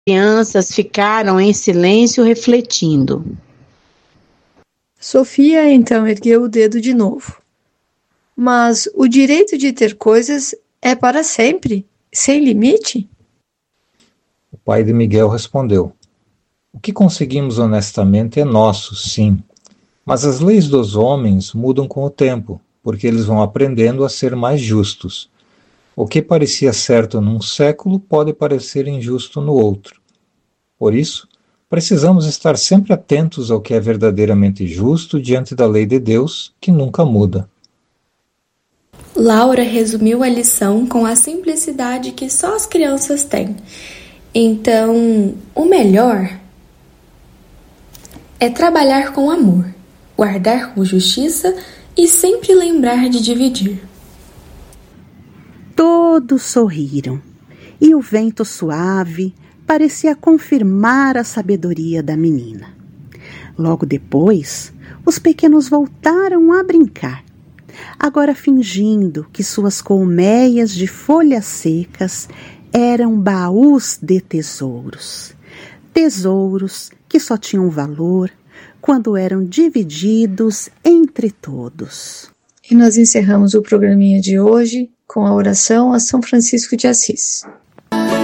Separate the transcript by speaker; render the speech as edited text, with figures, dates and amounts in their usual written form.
Speaker 1: crianças ficaram em silêncio refletindo.
Speaker 2: Sofia então ergueu o dedo de novo. Mas o direito de ter coisas é para sempre, sem limite?
Speaker 3: O pai de Miguel respondeu: o que conseguimos honestamente é nosso, sim. Mas as leis dos homens mudam com o tempo, porque eles vão aprendendo a ser mais justos. O que parecia certo num século pode parecer injusto no outro. Por isso, precisamos estar sempre atentos ao que é verdadeiramente justo diante da lei de Deus, que nunca muda.
Speaker 4: Laura resumiu a lição com a simplicidade que só as crianças têm. Então, o melhor é trabalhar com amor, guardar com justiça e sempre lembrar de dividir.
Speaker 5: Todos sorriram, e o vento suave parecia confirmar a sabedoria da menina. Logo depois, os pequenos voltaram a brincar, agora fingindo que suas colmeias de folhas secas eram baús de tesouros. Tesouros que só tinham valor quando eram divididos entre todos.
Speaker 2: E nós encerramos o programinha de hoje com a oração a São Francisco de Assis.